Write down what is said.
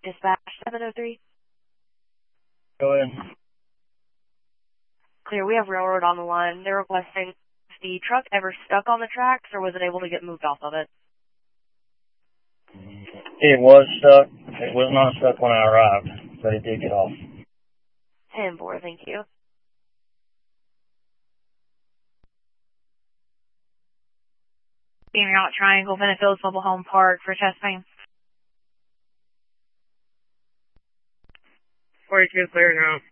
Dispatch 703. Go ahead. Clear, we have railroad on the line. They're requesting if the truck ever stuck on the tracks or was it able to get moved off of it? It was stuck. It was not stuck when I arrived, but it did get off. 10-4, thank you. Being out Triangle, Benefields Mobile Home Park for chest pain. 42 clear now.